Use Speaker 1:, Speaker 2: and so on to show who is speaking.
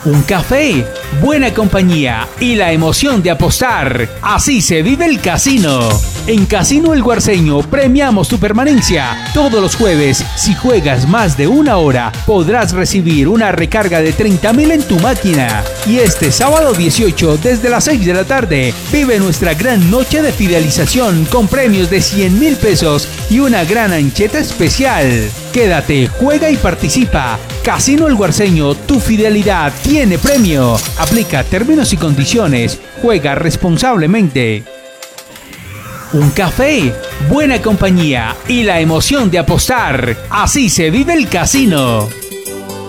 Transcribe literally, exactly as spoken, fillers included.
Speaker 1: Un café, buena compañía y la emoción de apostar. Así se vive el casino. En Casino El Guarceño premiamos tu permanencia. Todos los jueves, si juegas más de una hora, podrás recibir una recarga de treinta mil en tu máquina. Y este sábado dieciocho, desde las seis de la tarde, vive nuestra gran noche de fidelización con premios de cien mil pesos y una gran ancheta especial. Quédate, juega y participa. Casino El Guarceño, tu fidelidad tiene premio. Aplica términos y condiciones. Juega responsablemente. Un café, buena compañía y la emoción de apostar. Así se vive el casino.